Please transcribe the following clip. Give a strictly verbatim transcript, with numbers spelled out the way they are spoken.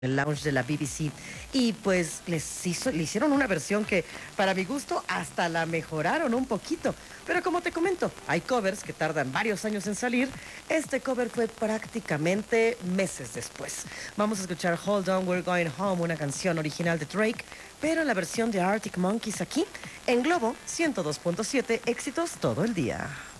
el lounge de la B B C, y pues les hizo, le hicieron una versión que para mi gusto hasta la mejoraron un poquito, pero como te comento, hay covers que tardan varios años en salir. Este cover fue prácticamente meses después. Vamos a escuchar Hold On, We're Going Home, una canción original de Drake, pero en la versión de Arctic Monkeys aquí en Globo ciento dos punto siete, éxitos todo el día.